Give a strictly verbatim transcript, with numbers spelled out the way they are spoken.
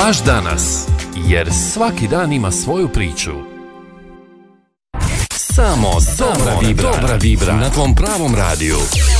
Vaš danas, jer svaki dan ima svoju priču. Samo dobra vibra, dobra vibra na tvom pravom radiju.